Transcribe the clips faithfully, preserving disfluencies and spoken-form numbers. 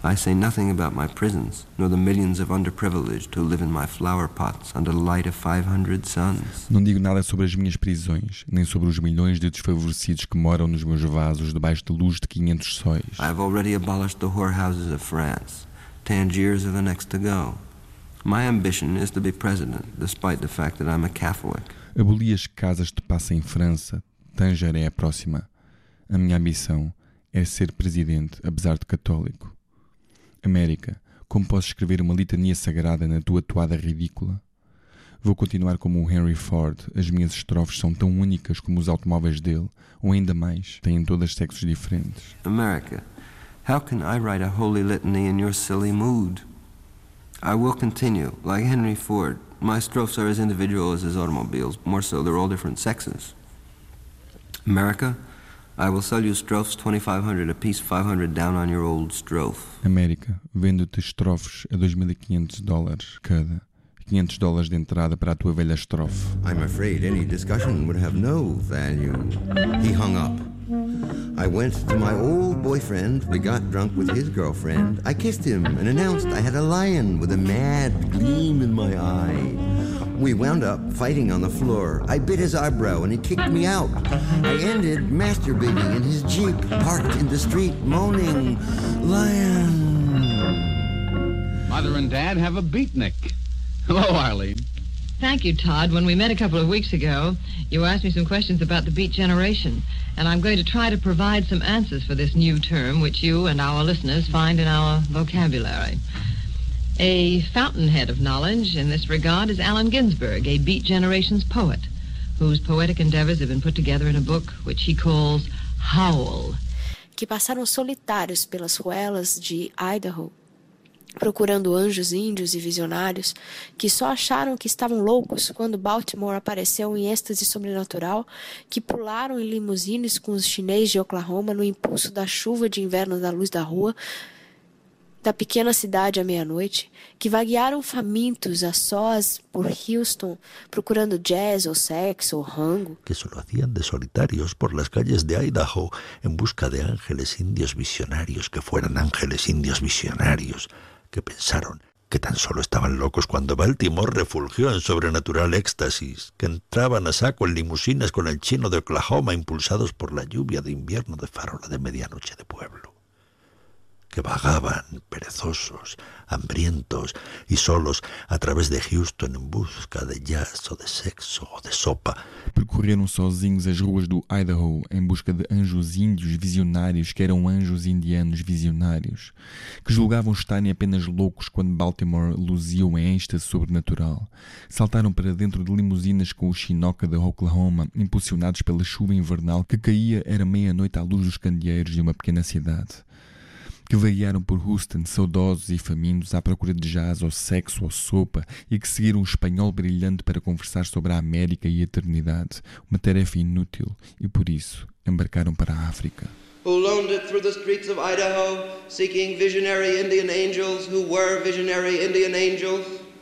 I say nothing about my prisons, nor the millions of underprivileged who live in my flower pots under the light of five hundred suns. Não digo nada sobre as minhas prisões, nem sobre os milhões de desfavorecidos que moram nos meus vasos debaixo de luz de quinhentos sóis. I have already abolished the whorehouses of France. Tangiers are the next to go. My ambition is to be president, despite the fact that I'm a Catholic. Aboli as casas de passa em França. Tanger é a próxima. A minha ambição é ser presidente, apesar de católico. América, como posso escrever uma litania sagrada na tua toada ridícula? Vou continuar como o Henry Ford. As minhas estrofes são tão únicas como os automóveis dele, ou ainda mais, têm todas sexos diferentes. America, how can I write a holy litany in your silly mood? I will continue, like Henry Ford. My strophes are as individual as his automobiles. More so, they're all different sexes. America, I will sell you strophes twenty-five hundred apiece, five hundred down on your old strophe. América, vendo-te estrofes a dois mil e quinhentos dólares cada. quinhentos dólares de entrada para a tua velha estrofe. I'm afraid any discussion would have no value. He hung up. I went to my old boyfriend. We got drunk with his girlfriend. I kissed him and announced I had a lion with a mad gleam in my eye. We wound up fighting on the floor. I bit his eyebrow and he kicked me out. I ended masturbating in his Jeep, parked in the street, moaning, "Lion." Mother and Dad have a beatnik. Hello, Arlene. Thank you, Todd. When we met a couple of weeks ago, you asked me some questions about the Beat Generation, and I'm going to try to provide some answers for this new term, which you and our listeners find in our vocabulary. A fountainhead of knowledge in this regard is Allen Ginsberg, a Beat Generation's poet, whose poetic endeavors have been put together in a book which he calls Howl. Que passaram solitários pelas ruelas de Idaho, procurando anjos índios e visionários que só acharam que estavam loucos quando Baltimore apareceu em êxtase sobrenatural, que pularam em limusines com os chineses de Oklahoma no impulso da chuva de inverno da luz da rua da pequena cidade à meia-noite, que vaguearam famintos a sós por Houston, procurando jazz ou sexo ou rango, que se lo hacían de solitarios por las calles de Idaho en busca de ángeles indios visionarios que fueran ángeles indios visionarios, que pensaron que tan solo estaban locos cuando Baltimore refulgió en sobrenatural éxtasis, que entraban a saco en limusinas con el chino de Oklahoma impulsados por la lluvia de invierno de farola de medianoche de pueblo, que vagaban perezosos, hambrientos y solos a través de Houston en busca de jazz o de sexo o de sopa. Percorreram sozinhos as ruas do Idaho em busca de anjos índios visionários que eram anjos indianos visionários, que julgavam estarem apenas loucos quando Baltimore luziu em êxtase sobrenatural. Saltaram para dentro de limusinas com o chinoca de Oklahoma, impulsionados pela chuva invernal que caía era meia-noite à luz dos candeeiros de uma pequena cidade, que vaguearam por Houston, saudosos e famintos, à procura de jazz ou sexo ou sopa, e que seguiram um espanhol brilhante para conversar sobre a América e a eternidade, uma tarefa inútil, e por isso embarcaram para a África. Who loaned it through the streets of Idaho, seeking visionary Indian angels who were visionary Indian angels,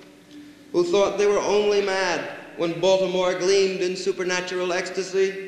who thought they were only mad when Baltimore gleamed in supernatural ecstasy,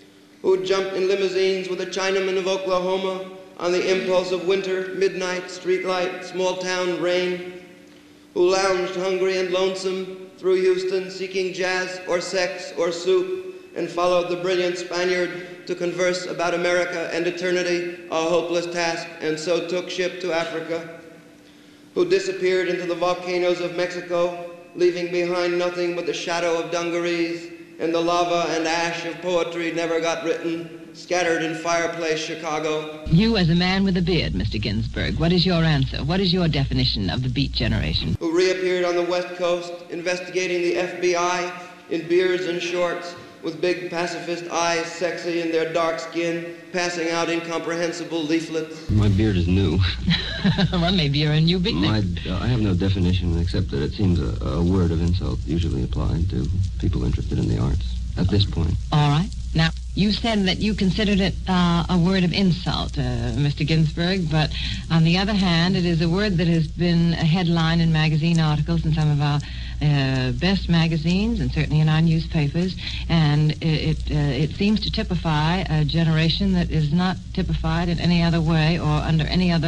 who jumped in limousines with a Chinaman of Oklahoma on the impulse of winter, midnight, streetlight, small-town rain, who lounged hungry and lonesome through Houston seeking jazz or sex or soup, and followed the brilliant Spaniard to converse about America and eternity, a hopeless task, and so took ship to Africa, who disappeared into the volcanoes of Mexico, leaving behind nothing but the shadow of dungarees, and the lava and ash of poetry never got written, scattered in fireplace Chicago. You as a man with a beard, Mister Ginsberg, what is your answer? What is your definition of the Beat Generation? Who reappeared on the West Coast, investigating the F B I in beards and shorts, with big pacifist eyes, sexy in their dark skin, passing out incomprehensible leaflets. My beard is new. Well, maybe you're a new My, beatnik. uh, I have no definition except that it seems a, a word of insult usually applied to people interested in the arts at this point. All right. Now, you said that you considered it uh, a word of insult, uh, Mister Ginsberg, but on the other hand, it is a word that has been a headline in magazine articles in some of our uh, best magazines and certainly in our newspapers, and it it, uh, it seems to typify a generation that is not typified in any other way or under any other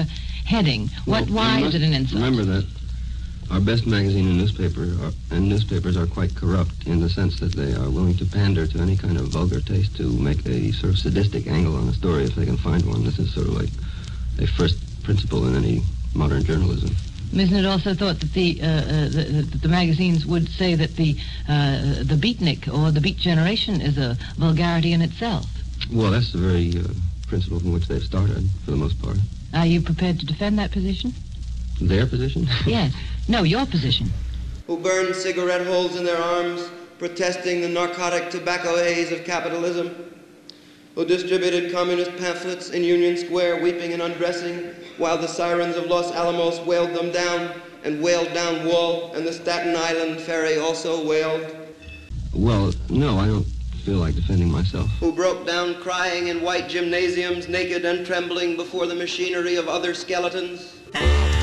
heading. What? Well, why you is it an insult? Remember that our best magazine and newspaper are, and newspapers are quite corrupt in the sense that they are willing to pander to any kind of vulgar taste to make a sort of sadistic angle on a story if they can find one. This is sort of like a first principle in any modern journalism. Isn't it also thought that the, uh, uh, the, the the magazines would say that the uh, the beatnik or the beat generation is a vulgarity in itself? Well, that's the very uh, principle from which they've started, for the most part. Are you prepared to defend that position? Their position? Yes. No, your position. Who burned cigarette holes in their arms, protesting the narcotic tobacco haze of capitalism, who distributed communist pamphlets in Union Square, weeping and undressing, while the sirens of Los Alamos wailed them down, and wailed down Wall, and the Staten Island ferry also wailed. Well, no, I don't feel like defending myself. Who broke down crying in white gymnasiums, naked and trembling before the machinery of other skeletons.